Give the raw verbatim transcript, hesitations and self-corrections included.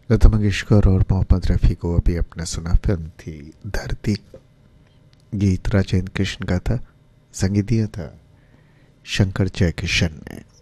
लता मंगेशकर और मोहम्मद रफ़ी को अभी अपने सुना। फिल्म थी धरती। गीत राजेंद्र कृष्ण का था, संगीत दिया था शंकर जयकिशन ने।